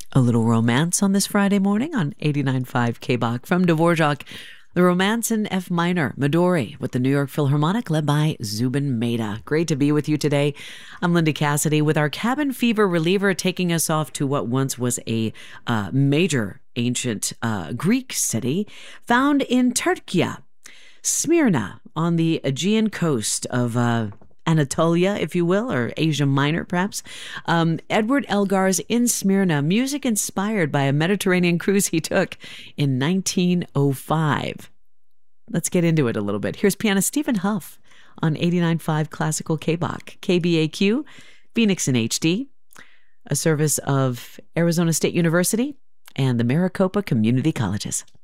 A little romance on this Friday morning on 89.5 KBOK from Dvorak. The Romance in F minor, Midori, with the New York Philharmonic led by Zubin Mehta. Great to be with you today. I'm Linda Cassidy with our cabin fever reliever taking us off to what once was a major ancient Greek city found in Turkey, Smyrna, on the Aegean coast of Anatolia, if you will, or Asia Minor, perhaps. Edward Elgar's In Smyrna, music inspired by a Mediterranean cruise he took in 1905. Let's get into it a little bit. Here's pianist Stephen Huff on 89.5 Classical KBOK, KBAQ, Phoenix in HD, a service of Arizona State University and the Maricopa Community Colleges.